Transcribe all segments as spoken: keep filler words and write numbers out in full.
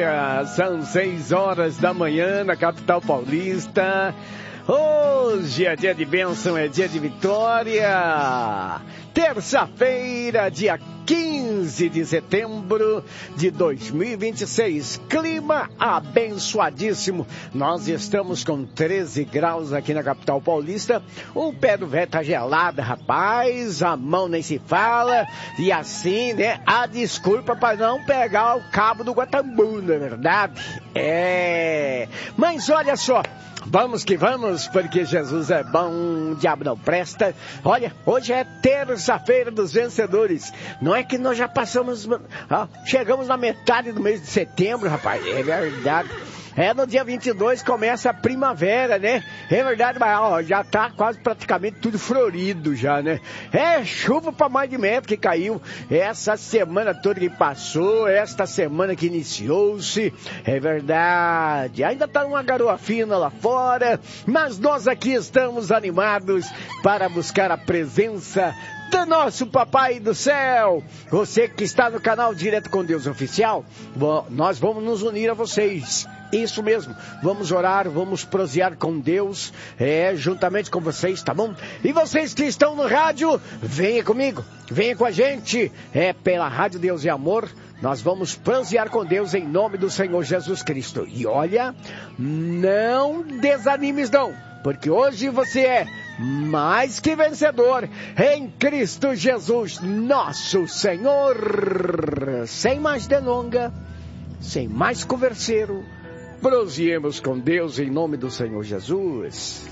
dia, são seis horas da manhã na capital paulista. Hoje é dia de bênção, é dia de vitória. Terça-feira, dia quinze de setembro de dois mil e vinte e seis. Clima abençoadíssimo. Nós estamos com treze graus aqui na capital paulista. O pé do véio tá gelado, rapaz. A mão nem se fala. E assim, né? A desculpa para não pegar o cabo do Guatambu, não é verdade? É. Mas olha só. Vamos que vamos, porque Jesus é bom, o diabo não presta. Olha, hoje é terça-feira dos vencedores. Não é que nós já passamos, ó, chegamos na metade do mês de setembro, rapaz. É verdade. É, no dia vinte e dois começa a primavera, né? É verdade, mas ó, já tá quase praticamente tudo florido já, né? É chuva pra mais de metro que caiu essa semana toda que passou, esta semana que iniciou-se. É verdade. Ainda tá uma garoa fina lá fora, mas nós aqui estamos animados para buscar a presença do nosso Papai do Céu. Você que está no canal Direto com Deus Oficial, bom, nós vamos nos unir a vocês. Isso mesmo, vamos orar, vamos prosear com Deus, é, juntamente com vocês, tá bom? E vocês que estão no rádio, venha comigo, venha com a gente, é pela Rádio Deus e Amor, nós vamos prosear com Deus em nome do Senhor Jesus Cristo. E olha, não desanimes não, porque hoje você é mais que vencedor em Cristo Jesus, nosso Senhor. Sem mais delonga, sem mais converseiro, proseemos com Deus em nome do Senhor Jesus.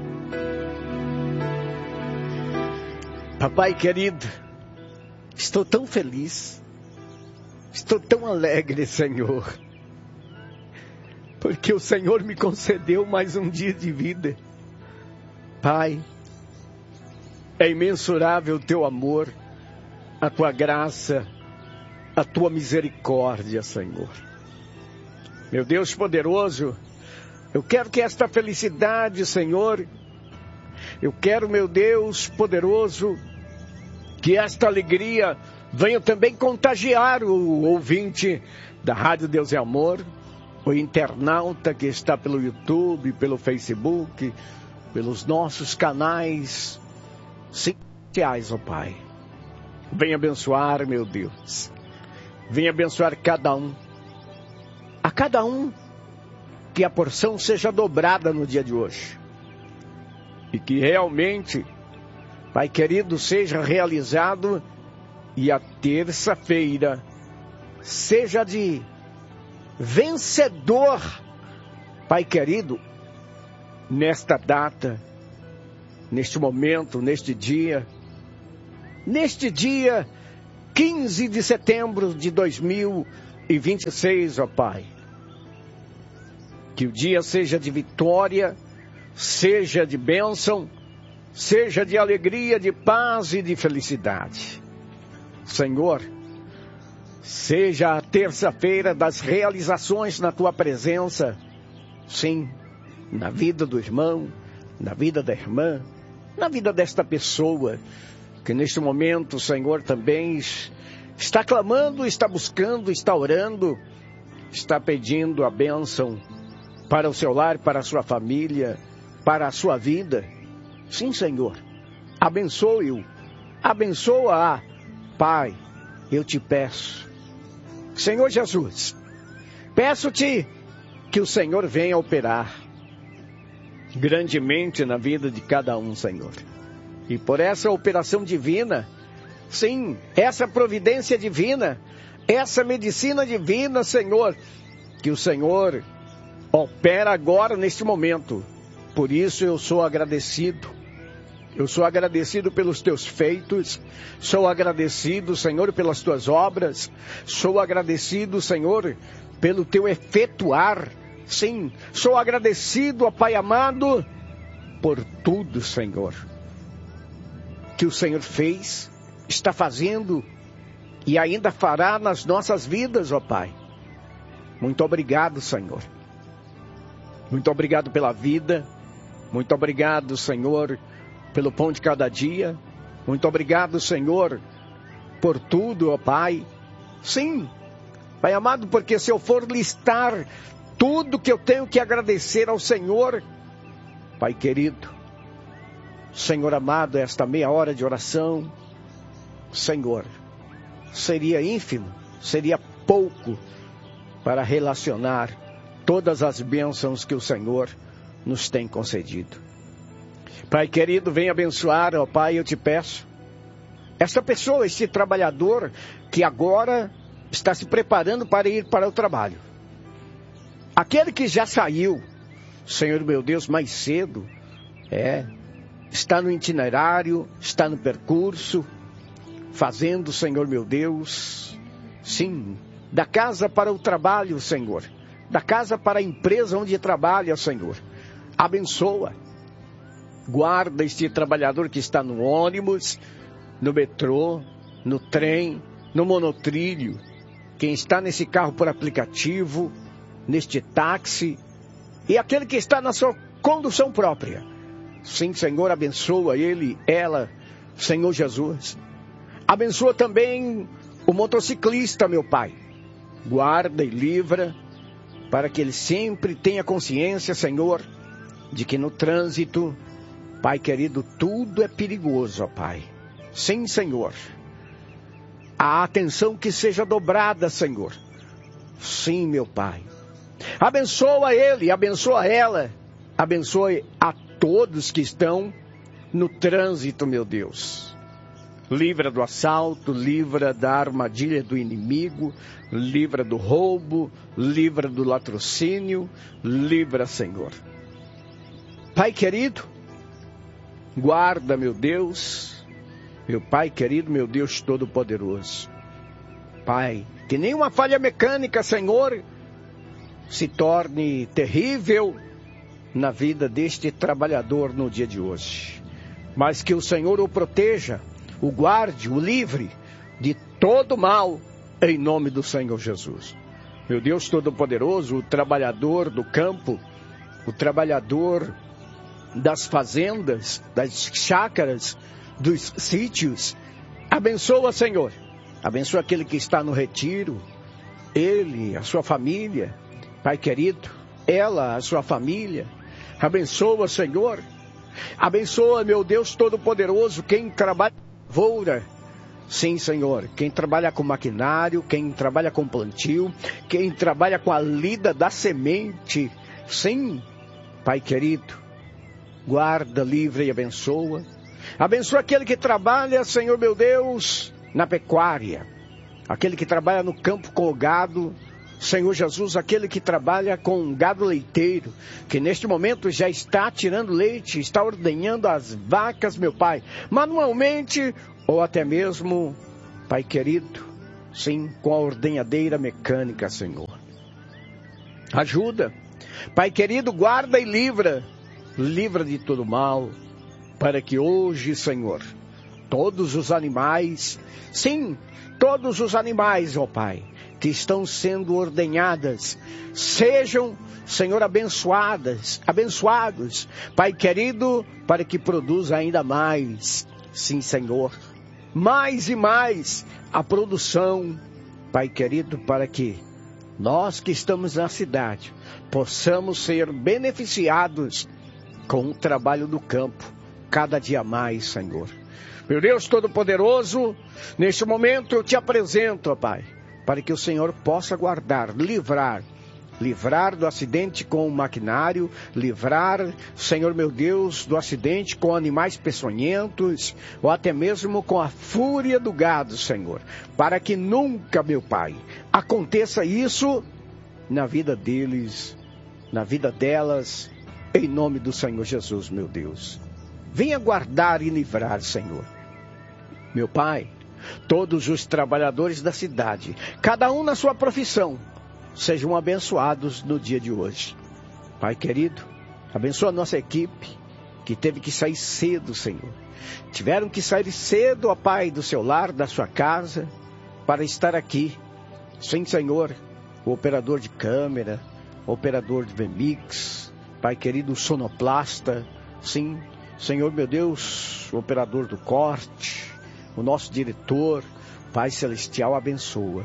Papai querido, estou tão feliz, estou tão alegre, Senhor, porque o Senhor me concedeu mais um dia de vida. Pai, é imensurável o teu amor, a tua graça, a tua misericórdia, Senhor. Meu Deus poderoso, eu quero que esta felicidade, Senhor, eu quero, meu Deus poderoso, que esta alegria venha também contagiar o ouvinte da Rádio Deus é Amor, o internauta que está pelo YouTube, pelo Facebook, pelos nossos canais sociais, ó Pai. Venha abençoar, meu Deus. Venha abençoar cada um. A cada um que a porção seja dobrada no dia de hoje. E que realmente, Pai querido, seja realizado e a terça-feira seja de vencedor, Pai querido, nesta data, neste momento, neste dia, neste dia quinze de setembro de dois mil e vinte e seis, ó Pai. Que o dia seja de vitória, seja de bênção, seja de alegria, de paz e de felicidade. Senhor, seja a terça-feira das realizações na Tua presença, sim, na vida do irmão, na vida da irmã, na vida desta pessoa, que neste momento, Senhor, também está clamando, está buscando, está orando, está pedindo a bênção para o seu lar, para a sua família, para a sua vida. Sim, Senhor, abençoe-o, abençoa-a, Pai, eu te peço. Senhor Jesus, peço-te que o Senhor venha operar grandemente na vida de cada um, Senhor. E por essa operação divina, sim, essa providência divina, essa medicina divina, Senhor, que o Senhor opera agora neste momento. Por isso eu sou agradecido. Eu sou agradecido pelos teus feitos, sou agradecido, Senhor, pelas tuas obras, sou agradecido, Senhor, pelo teu efetuar. Sim, sou agradecido, ó Pai amado, por tudo, Senhor, que o Senhor fez, está fazendo e ainda fará nas nossas vidas, ó Pai. Muito obrigado, Senhor. Muito obrigado pela vida. Muito obrigado, Senhor, pelo pão de cada dia. Muito obrigado, Senhor, por tudo, ó Pai. Sim, Pai amado, porque se eu for listar tudo que eu tenho que agradecer ao Senhor, Pai querido, Senhor amado, esta meia hora de oração, Senhor, seria ínfimo, seria pouco para relacionar todas as bênçãos que o Senhor nos tem concedido. Pai querido, vem abençoar, ó Pai, eu te peço, esta pessoa, este trabalhador que agora está se preparando para ir para o trabalho. Aquele que já saiu, Senhor meu Deus, mais cedo, é, está no itinerário, está no percurso, fazendo, Senhor meu Deus, sim, da casa para o trabalho, Senhor, da casa para a empresa onde trabalha, Senhor. Abençoa, guarda este trabalhador que está no ônibus, no metrô, no trem, no monotrilho, quem está nesse carro por aplicativo, neste táxi, e aquele que está na sua condução própria. Sim, Senhor, abençoa ele, ela, Senhor Jesus. Abençoa também o motociclista, meu Pai. Guarda e livra, para que ele sempre tenha consciência, Senhor, de que no trânsito, Pai querido, tudo é perigoso, ó Pai. Sim, Senhor. A atenção que seja dobrada, Senhor. Sim, meu Pai. Abençoa ele, abençoa ela, abençoe a todos que estão no trânsito, meu Deus. Livra do assalto, livra da armadilha do inimigo, livra do roubo, livra do latrocínio, livra, Senhor. Pai querido, guarda, meu Deus, meu Pai querido, meu Deus Todo-Poderoso. Pai, que nenhuma falha mecânica, Senhor, se torne terrível na vida deste trabalhador no dia de hoje. Mas que o Senhor o proteja, o guarde, o livre de todo mal, em nome do Senhor Jesus. Meu Deus Todo-Poderoso, o trabalhador do campo, o trabalhador das fazendas, das chácaras, dos sítios, abençoa, Senhor. Abençoa aquele que está no retiro, ele, a sua família, Pai querido, ela, a sua família. Abençoa, Senhor. Abençoa, meu Deus Todo-Poderoso, quem trabalha com lavoura. Sim, Senhor. Quem trabalha com maquinário, quem trabalha com plantio, quem trabalha com a lida da semente. Sim, Pai querido. Guarda, livra e abençoa. Abençoa aquele que trabalha, Senhor meu Deus, na pecuária. Aquele que trabalha no campo com o gado. Senhor Jesus, aquele que trabalha com gado leiteiro, que neste momento já está tirando leite, está ordenhando as vacas, meu Pai, manualmente ou até mesmo, Pai querido, sim, com a ordenhadeira mecânica, Senhor. Ajuda, Pai querido, guarda e livra, livra de todo mal, para que hoje, Senhor, todos os animais, sim, todos os animais, ó Pai, que estão sendo ordenhadas, sejam, Senhor, abençoadas, abençoados, Pai querido, para que produza ainda mais, sim, Senhor, mais e mais a produção, Pai querido, para que nós que estamos na cidade, possamos ser beneficiados com o trabalho do campo, cada dia mais, Senhor. Meu Deus Todo-Poderoso, neste momento eu te apresento, ó Pai, para que o Senhor possa guardar, livrar, livrar do acidente com o maquinário, livrar, Senhor meu Deus, do acidente com animais peçonhentos, ou até mesmo com a fúria do gado, Senhor, para que nunca, meu Pai, aconteça isso na vida deles, na vida delas, em nome do Senhor Jesus, meu Deus. Venha guardar e livrar, Senhor. Meu Pai, todos os trabalhadores da cidade, cada um na sua profissão, sejam abençoados no dia de hoje. Pai querido, abençoa a nossa equipe, que teve que sair cedo, Senhor. Tiveram que sair cedo, ó Pai, do seu lar, da sua casa, para estar aqui. Sim, Senhor, o operador de câmera, o operador de V Mix, Pai querido, o sonoplasta, sim, Senhor meu Deus, o operador do corte, o nosso diretor, Pai Celestial, abençoa.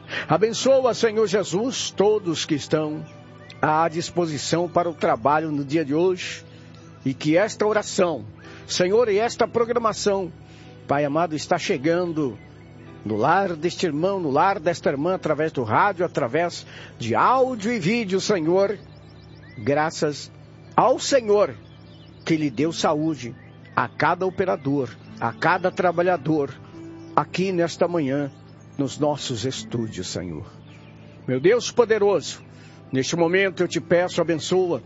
Abençoa, Senhor Jesus, todos que estão à disposição para o trabalho no dia de hoje. E que esta oração, Senhor, e esta programação, Pai amado, está chegando no lar deste irmão, no lar desta irmã, através do rádio, através de áudio e vídeo, Senhor. Graças ao Senhor que lhe deu saúde a cada operador, a cada trabalhador, aqui nesta manhã, nos nossos estúdios, Senhor. Meu Deus poderoso, neste momento eu te peço, abençoa.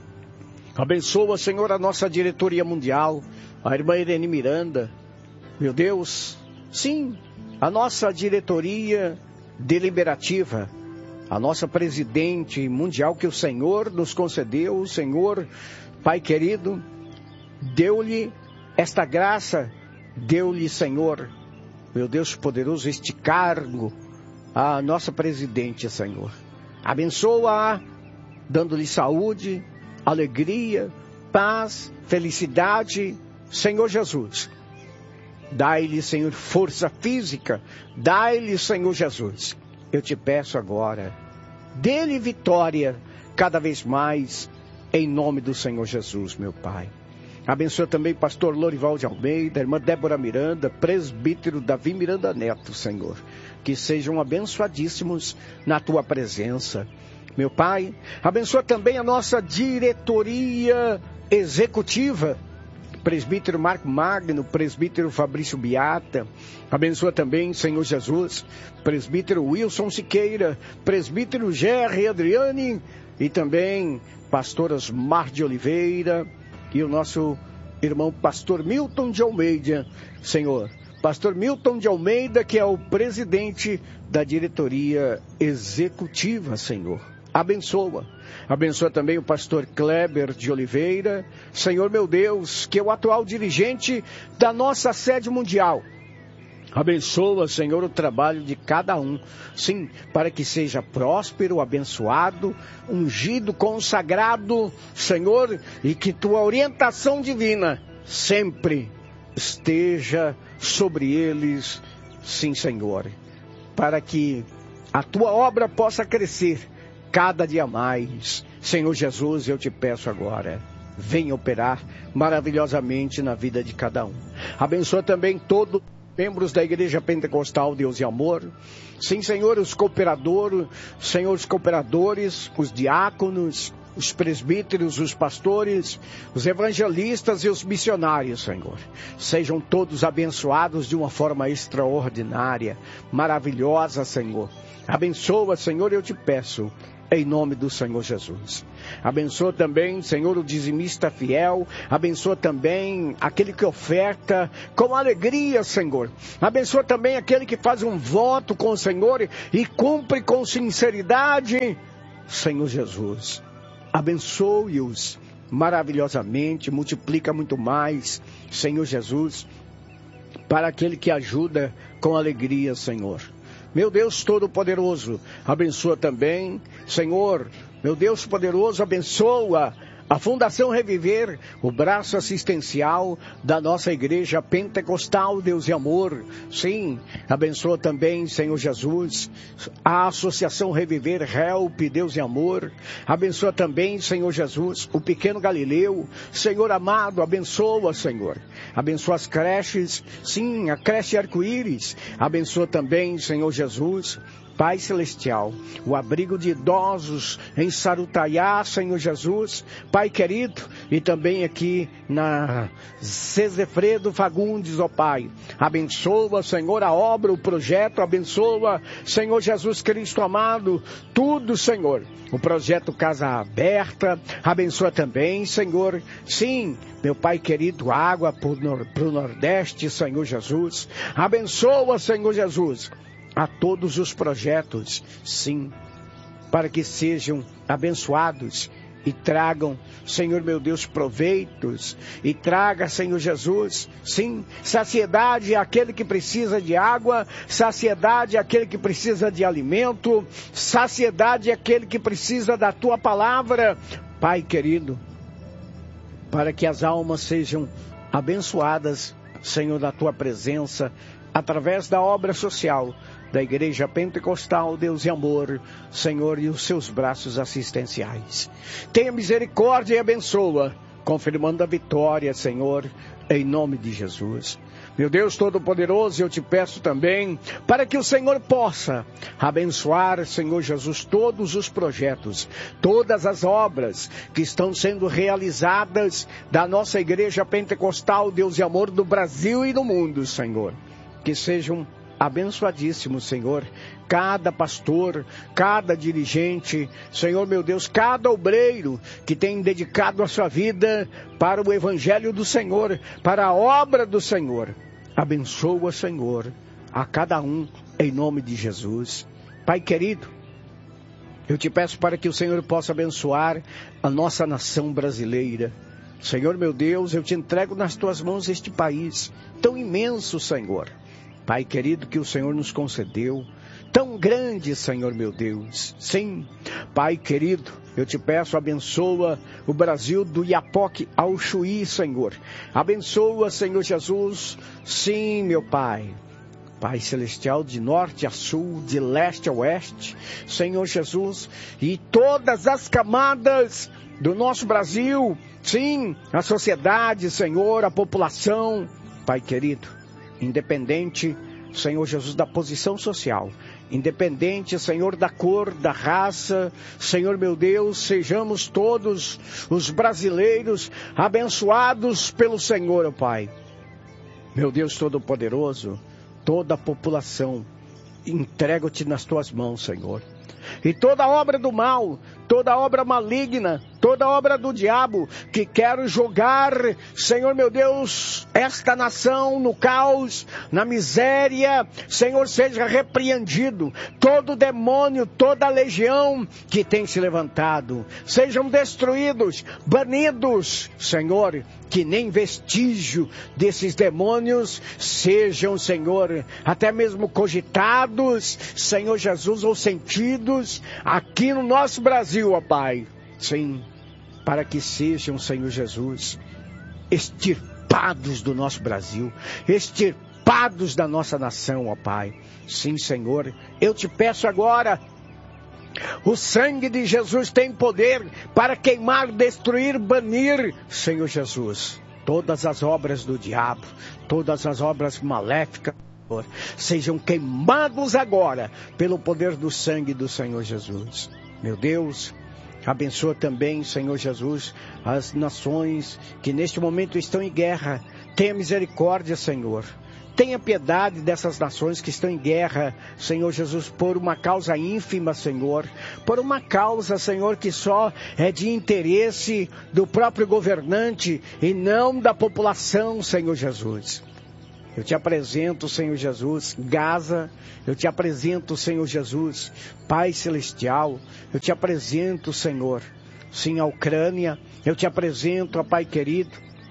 Abençoa, Senhor, a nossa diretoria mundial, a irmã Irene Miranda. Meu Deus, sim, a nossa diretoria deliberativa, a nossa presidente mundial que o Senhor nos concedeu, o Senhor, Pai querido, deu-lhe esta graça, deu-lhe, Senhor, meu Deus poderoso, este cargo, a nossa presidente, Senhor. Abençoa-a, dando-lhe saúde, alegria, paz, felicidade, Senhor Jesus. Dai-lhe, Senhor, força física, dai-lhe, Senhor Jesus. Eu te peço agora, dê-lhe vitória cada vez mais, em nome do Senhor Jesus, meu Pai. Abençoa também o pastor Lorival de Almeida, a irmã Débora Miranda, presbítero Davi Miranda Neto, Senhor. Que sejam abençoadíssimos na tua presença. Meu Pai, abençoa também a nossa diretoria executiva, presbítero Marco Magno, presbítero Fabrício Beata. Abençoa também, Senhor Jesus, presbítero Wilson Siqueira, presbítero Gerry Adriane e também pastoras Mar de Oliveira e o nosso irmão pastor Milton de Almeida, Senhor. Pastor Milton de Almeida, que é o presidente da diretoria executiva, Senhor. Abençoa. Abençoa também o pastor Kleber de Oliveira. Senhor meu Deus, que é o atual dirigente da nossa sede mundial. Abençoa, Senhor, o trabalho de cada um. Sim, para que seja próspero, abençoado, ungido, consagrado, Senhor, e que tua orientação divina sempre esteja sobre eles, sim, Senhor. Para que a tua obra possa crescer cada dia mais. Senhor Jesus, eu te peço agora, venha operar maravilhosamente na vida de cada um. Abençoa também todos os membros da Igreja Pentecostal Deus e Amor. Sim, Senhor, os cooperadores, Senhor, os cooperadores, os diáconos, os presbíteros, os pastores, os evangelistas e os missionários, Senhor. Sejam todos abençoados de uma forma extraordinária, maravilhosa, Senhor. Abençoa, Senhor, eu te peço, em nome do Senhor Jesus. Abençoa também, Senhor, o dizimista fiel. Abençoa também aquele que oferta com alegria, Senhor. Abençoa também aquele que faz um voto com o Senhor e cumpre com sinceridade, Senhor Jesus. Abençoe-os maravilhosamente, multiplica muito mais, Senhor Jesus, para aquele que ajuda com alegria, Senhor. Meu Deus Todo-Poderoso, abençoa também, Senhor, meu Deus poderoso, abençoa a Fundação Reviver, o braço assistencial da nossa Igreja Pentecostal Deus e Amor. Sim, abençoa também, Senhor Jesus, a Associação Reviver Help Deus e Amor. Abençoa também, Senhor Jesus, o Pequeno Galileu. Senhor amado, abençoa, Senhor. Abençoa as creches, sim, a creche Arco-Íris. Abençoa também, Senhor Jesus, Pai Celestial, o abrigo de idosos em Sarutaiá, Senhor Jesus, Pai querido, e também aqui na Cezefredo Fagundes, ó Pai. Abençoa, Senhor, a obra, o projeto, abençoa, Senhor Jesus Cristo amado, tudo, Senhor. O projeto Casa Aberta, abençoa também, Senhor, sim, meu Pai querido, água para o Nordeste, Senhor Jesus. Abençoa, Senhor Jesus, a todos os projetos, sim, para que sejam abençoados e tragam, Senhor meu Deus, proveitos, e traga, Senhor Jesus, sim, saciedade àquele que precisa de água, saciedade àquele que precisa de alimento, saciedade àquele que precisa da tua palavra, Pai querido, para que as almas sejam abençoadas, Senhor, da tua presença, através da obra social da Igreja Pentecostal Deus e Amor, Senhor, e os seus braços assistenciais. Tenha misericórdia e abençoa, confirmando a vitória, Senhor, em nome de Jesus. Meu Deus Todo-Poderoso, eu te peço também para que o Senhor possa abençoar, Senhor Jesus, todos os projetos, todas as obras que estão sendo realizadas da nossa Igreja Pentecostal Deus e Amor do Brasil e do mundo, Senhor. Que sejam abençoadíssimos, Senhor, cada pastor, cada dirigente, Senhor meu Deus, cada obreiro que tem dedicado a sua vida para o Evangelho do Senhor, para a obra do Senhor. Abençoa, Senhor, a cada um, em nome de Jesus. Pai querido, eu te peço para que o Senhor possa abençoar a nossa nação brasileira. Senhor meu Deus, eu te entrego nas tuas mãos este país tão imenso, Senhor. Pai querido, que o Senhor nos concedeu, tão grande, Senhor meu Deus. Sim, Pai querido, eu te peço, abençoa o Brasil do Iapoque ao Chuí, Senhor. Abençoa, Senhor Jesus, sim, meu Pai. Pai Celestial, de norte a sul, de leste a oeste, Senhor Jesus, e todas as camadas do nosso Brasil, sim, a sociedade, Senhor, a população, Pai querido, independente, Senhor Jesus, da posição social, independente, Senhor, da cor, da raça, Senhor meu Deus, sejamos todos os brasileiros abençoados pelo Senhor, ó Pai. Meu Deus Todo-Poderoso, toda a população, entrego-te nas tuas mãos, Senhor. E toda obra do mal, toda obra maligna, toda obra do diabo que quer jogar, Senhor meu Deus, esta nação no caos, na miséria, Senhor, seja repreendido. Todo demônio, toda legião que tem se levantado, sejam destruídos, banidos, Senhor, que nem vestígio desses demônios sejam, Senhor, até mesmo cogitados, Senhor Jesus, ou sentidos aqui no nosso Brasil, ó Pai. Sim, para que sejam, Senhor Jesus, extirpados do nosso Brasil, extirpados da nossa nação, ó Pai. Sim, Senhor, eu te peço agora, o sangue de Jesus tem poder para queimar, destruir, banir, Senhor Jesus, todas as obras do diabo, todas as obras maléficas, Senhor, sejam queimados agora pelo poder do sangue do Senhor Jesus. Meu Deus, abençoa também, Senhor Jesus, as nações que neste momento estão em guerra. Tenha misericórdia, Senhor. Tenha piedade dessas nações que estão em guerra, Senhor Jesus, por uma causa ínfima, Senhor. Por uma causa, Senhor, que só é de interesse do próprio governante e não da população, Senhor Jesus. Eu te apresento, Senhor Jesus, Gaza. Eu te apresento, Senhor Jesus, Pai Celestial. Eu te apresento, Senhor, sim, a Ucrânia. Eu te apresento, ó Pai querido,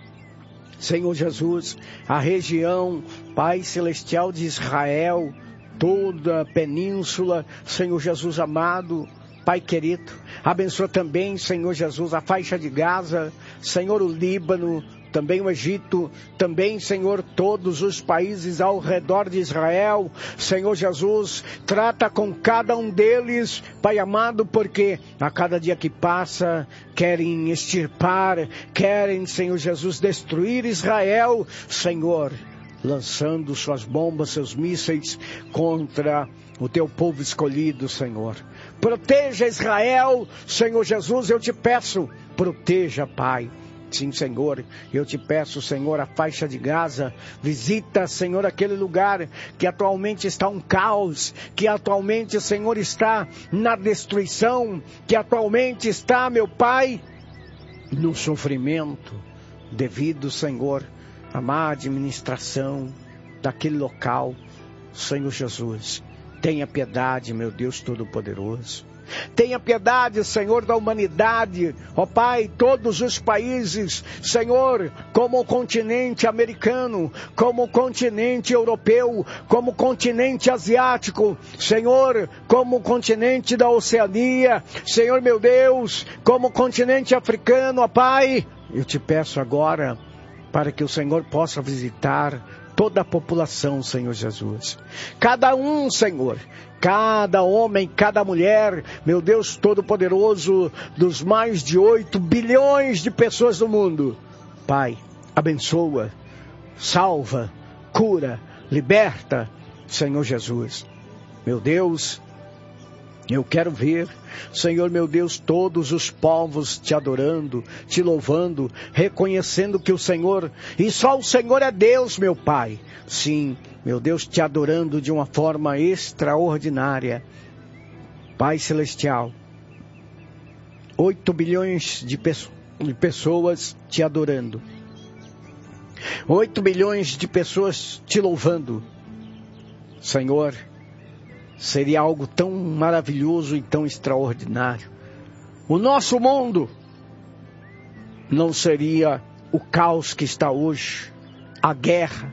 Senhor Jesus, a região, Pai Celestial de Israel, toda a península, Senhor Jesus amado, Pai querido. Abençoa também, Senhor Jesus, a faixa de Gaza, Senhor, o Líbano, também o Egito, também, Senhor, todos os países ao redor de Israel. Senhor Jesus, trata com cada um deles, Pai amado, porque a cada dia que passa, querem extirpar, querem, Senhor Jesus, destruir Israel, Senhor, lançando suas bombas, seus mísseis contra o teu povo escolhido, Senhor. Proteja Israel, Senhor Jesus, eu te peço, proteja, Pai. Sim, Senhor, eu te peço, Senhor, a faixa de Gaza, visita, Senhor, aquele lugar que atualmente está um caos, que atualmente, Senhor, está na destruição, que atualmente está, meu Pai, no sofrimento, devido, Senhor, à má administração daquele local. Senhor Jesus, tenha piedade, meu Deus Todo-Poderoso. Tenha piedade, Senhor, da humanidade, ó Pai, todos os países, Senhor, como o continente americano, como o continente europeu, como o continente asiático, Senhor, como o continente da Oceania, Senhor meu Deus, como o continente africano, ó Pai, eu te peço agora, para que o Senhor possa visitar toda a população, Senhor Jesus. Cada um, Senhor, cada homem, cada mulher, meu Deus Todo-Poderoso, dos mais de oito bilhões de pessoas do mundo. Pai, abençoa, salva, cura, liberta, Senhor Jesus. Meu Deus, eu quero ver, Senhor meu Deus, todos os povos te adorando, te louvando, reconhecendo que o Senhor, e só o Senhor é Deus, meu Pai. Sim, meu Deus, te adorando de uma forma extraordinária. Pai Celestial, oito bilhões de, pe- de pessoas te adorando. oito bilhões de pessoas te louvando. Senhor, seria algo tão maravilhoso e tão extraordinário. O nosso mundo não seria o caos que está hoje, a guerra,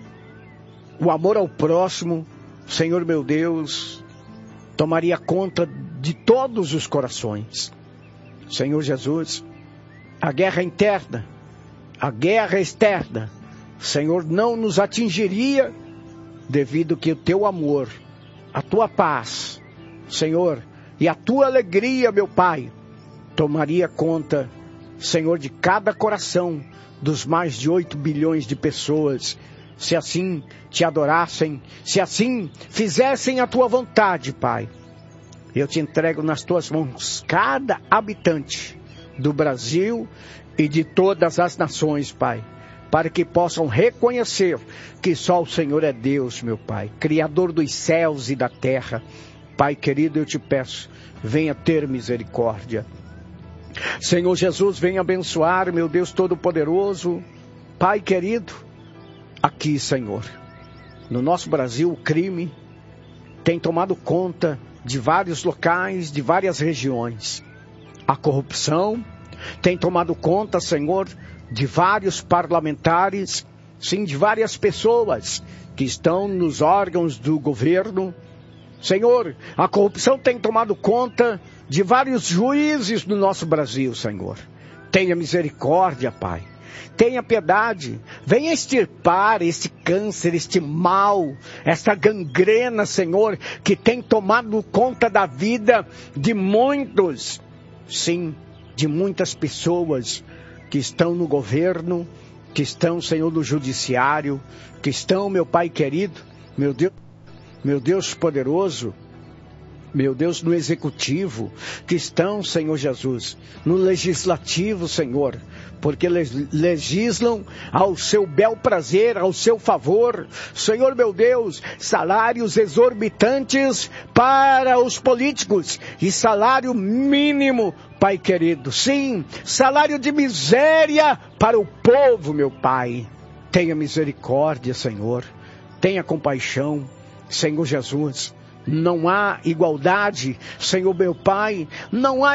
o amor ao próximo. Senhor meu Deus, tomaria conta de todos os corações. Senhor Jesus, a guerra interna, a guerra externa, Senhor, não nos atingiria devido que o teu amor, a tua paz, Senhor, e a tua alegria, meu Pai, tomaria conta, Senhor, de cada coração dos mais de oito bilhões de pessoas, se assim te adorassem, se assim fizessem a tua vontade, Pai. Eu te entrego nas tuas mãos cada habitante do Brasil e de todas as nações, Pai, para que possam reconhecer que só o Senhor é Deus, meu Pai, Criador dos céus e da terra. Pai querido, eu te peço, venha ter misericórdia. Senhor Jesus, venha abençoar, meu Deus Todo-Poderoso. Pai querido, aqui, Senhor, no nosso Brasil, o crime tem tomado conta de vários locais, de várias regiões. A corrupção tem tomado conta, Senhor, de vários parlamentares, sim, de várias pessoas que estão nos órgãos do governo. Senhor, a corrupção tem tomado conta de vários juízes no nosso Brasil, Senhor. Tenha misericórdia, Pai. Tenha piedade. Venha extirpar esse câncer, este mal, essa gangrena, Senhor, que tem tomado conta da vida de muitos, sim, de muitas pessoas que estão no governo, que estão, Senhor, no judiciário, que estão, meu Pai querido, meu Deus, meu Deus poderoso, meu Deus, no executivo, que estão, Senhor Jesus, no legislativo, Senhor, porque legislam ao seu bel prazer, ao seu favor, Senhor meu Deus, salários exorbitantes para os políticos e salário mínimo, Pai querido, sim, salário de miséria para o povo, meu Pai. Tenha misericórdia, Senhor, tenha compaixão, Senhor Jesus. Não há igualdade, Senhor meu Pai, não há